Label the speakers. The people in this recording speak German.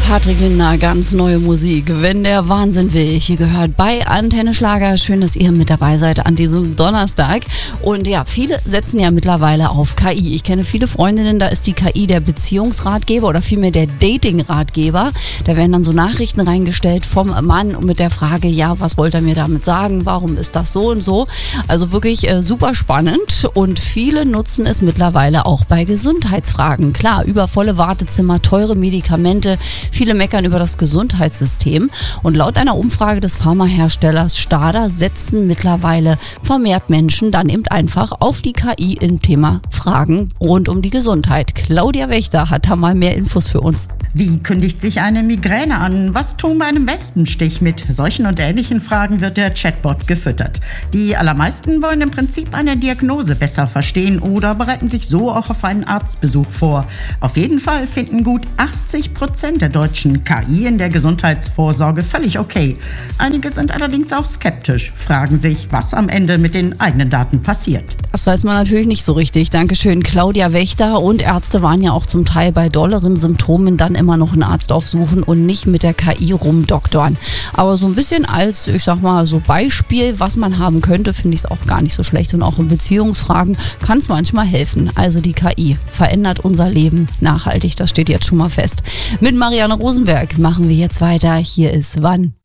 Speaker 1: Patrick Lindner, ganz neue Musik. Wenn der Wahnsinn will, hier gehört bei Antenne Schlager. Schön, dass ihr mit dabei seid an diesem Donnerstag. Und ja, viele setzen ja mittlerweile auf KI. Ich kenne viele Freundinnen, da ist die KI der Beziehungsratgeber oder vielmehr der Dating-Ratgeber. Da werden dann so Nachrichten reingestellt vom Mann mit der Frage, ja, was wollte er mir damit sagen? Warum ist das so und so? Also wirklich super spannend und viele nutzen es mittlerweile auch bei Gesundheitsfragen. Klar, übervolle Wartezimmer, teure Medikamente. Viele meckern über das Gesundheitssystem und laut einer Umfrage des Pharmaherstellers Stada setzen mittlerweile vermehrt Menschen dann eben einfach auf die KI im Thema Fragen rund um die Gesundheit. Claudia Wächter hat da mal mehr Infos für uns.
Speaker 2: Wie kündigt sich eine Migräne an? Was tun bei einem Wespenstich? Mit solchen und ähnlichen Fragen wird der Chatbot gefüttert. Die allermeisten wollen im Prinzip eine Diagnose besser verstehen oder bereiten sich so auch auf einen Arztbesuch vor. Auf jeden Fall finden gut 80% der Deutschen KI in der Gesundheitsvorsorge völlig okay. Einige sind allerdings auch skeptisch, fragen sich, was am Ende mit den eigenen Daten passiert.
Speaker 1: Das weiß man natürlich nicht so richtig. Dankeschön, Claudia Wächter. Und Ärzte waren ja auch zum Teil bei dolleren Symptomen dann immer noch einen Arzt aufsuchen und nicht mit der KI rumdoktern. Aber so ein bisschen als, ich sag mal, so Beispiel, was man haben könnte, finde ich es auch gar nicht so schlecht. Und auch in Beziehungsfragen kann es manchmal helfen. Also die KI verändert unser Leben nachhaltig. Das steht jetzt schon mal fest. Mit Marianne Rosenberg machen wir jetzt weiter. Hier ist Wann.